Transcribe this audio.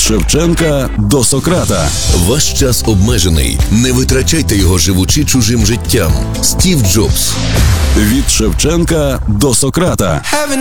Шевченка до Сократа. Ваш час обмежений. Не витрачайте його, живучи чужим життям. Стів Джобс. Від Шевченка до Сократа.